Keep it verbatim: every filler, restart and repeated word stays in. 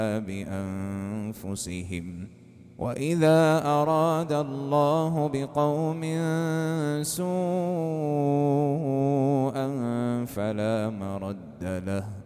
بأنفسهم وإذا أراد الله بقوم سوءا فلا مرد له